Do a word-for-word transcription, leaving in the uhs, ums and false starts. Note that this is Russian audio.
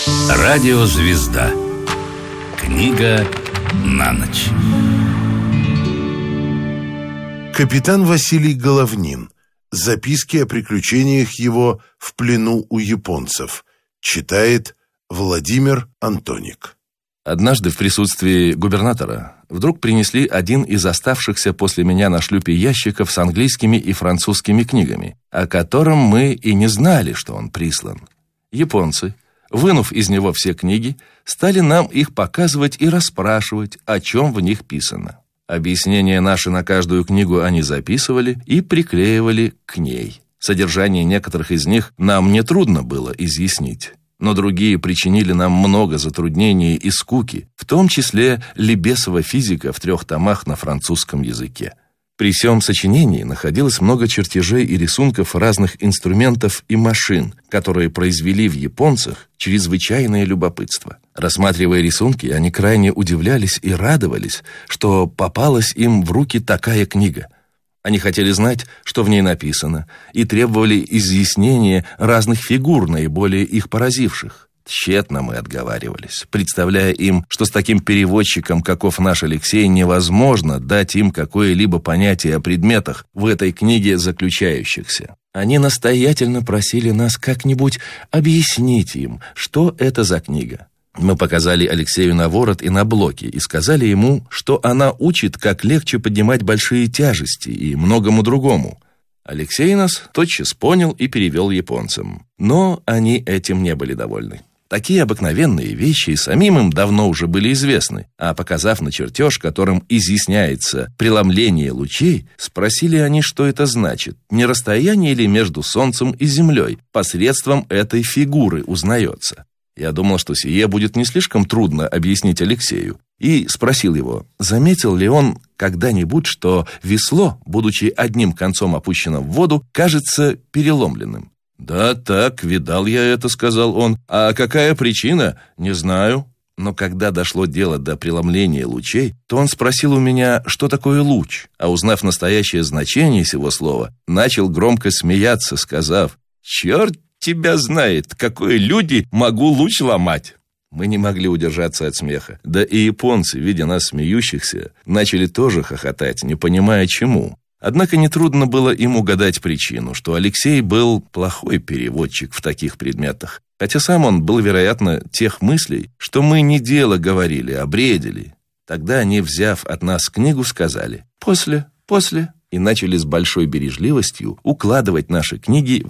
Радиозвезда. Книга на ночь. Капитан Василий Головнин. Записки о приключениях его в плену у японцев. Читает Владимир Антоник. Однажды в присутствии губернатора вдруг принесли один из оставшихся после меня на шлюпе ящиков с английскими и французскими книгами, о котором мы и не знали, что он прислан. Японцы, вынув из него все книги, стали нам их показывать и расспрашивать, о чем в них писано. Объяснения наши на каждую книгу они записывали и приклеивали к ней. Содержание некоторых из них нам нетрудно было изъяснить, но другие причинили нам много затруднений и скуки, в том числе Лебесова физика в трех томах на французском языке. При сём сочинении находилось много чертежей и рисунков разных инструментов и машин, которые произвели в японцах чрезвычайное любопытство. Рассматривая рисунки, они крайне удивлялись и радовались, что попалась им в руки такая книга. Они хотели знать, что в ней написано, и требовали изъяснения разных фигур, наиболее их поразивших. Тщетно мы отговаривались, представляя им, что с таким переводчиком, каков наш Алексей, невозможно дать им какое-либо понятие о предметах в этой книге заключающихся. Они настоятельно просили нас как-нибудь объяснить им, что это за книга. Мы показали Алексею на ворот и на блоки и сказали ему, что она учит, как легче поднимать большие тяжести и многому другому. Алексей нас тотчас понял и перевел японцам. Но они этим не были довольны. Такие обыкновенные вещи самим им давно уже были известны, а показав на чертеж, которым изъясняется преломление лучей, спросили они, что это значит, не расстояние ли между Солнцем и Землей посредством этой фигуры узнается. Я думал, что сие будет не слишком трудно объяснить Алексею, и спросил его, заметил ли он когда-нибудь, что весло, будучи одним концом опущено в воду, кажется переломленным. «Да так, видал я это», — сказал он. «А какая причина? Не знаю». Но когда дошло дело до преломления лучей, то он спросил у меня, что такое луч, а узнав настоящее значение сего слова, начал громко смеяться, сказав: «Черт тебя знает, какой люди могу луч ломать». Мы не могли удержаться от смеха. Да и японцы, видя нас смеющихся, начали тоже хохотать, не понимая чему. Однако нетрудно было им угадать причину, что Алексей был плохой переводчик в таких предметах, хотя сам он был, вероятно, тех мыслей, что мы не дело говорили, а бредили. Тогда они, взяв от нас книгу, сказали: «После, после», и начали с большой бережливостью укладывать наши книги